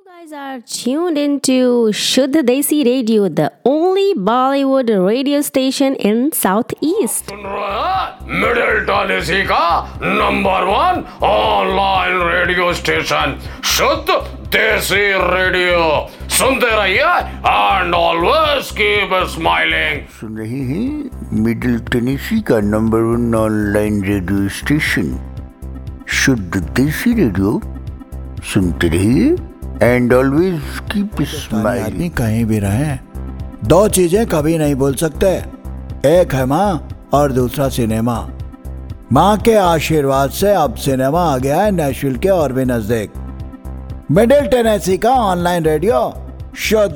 Guys are tuned into Shuddh Desi Radio, the only Bollywood radio station in Southeast. सुन रहे हैं middle Tennessee का number 1 online radio station शुद्ध देसी radio. सुनते रहिए एंड ऑलवेज कीप स्माइलिंग। सुन रहे हैं मिडिल टेनेसी का नंबर 1 ऑनलाइन रेडियो स्टेशन शुद्ध देसी रेडियो। सुनते रहिए एंड ऑलवेज कीप स्माइलिंग। आदमी कहीं भी रहे, दो चीजें कभी नहीं भूल सकते, एक है माँ और दूसरा सिनेमा। माँ के आशीर्वाद से अब सिनेमा आ गया है नेशविल के और भी नजदीक। मिडिल टेनेसी का ऑनलाइन रेडियो शुद्ध